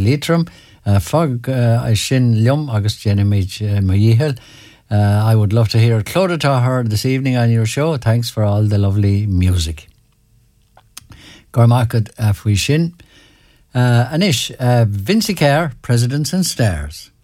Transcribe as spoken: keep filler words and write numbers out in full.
Leitrim. Uh, Fog uh, Shin Lium August Jenimage Mayihel. Uh, I would love to hear Clodagh Táthar this evening on your show. Thanks for all the lovely music. Gormakad Afwi Shin. Uh, Anish, uh, Vincy Kerr, Presidents and Stars.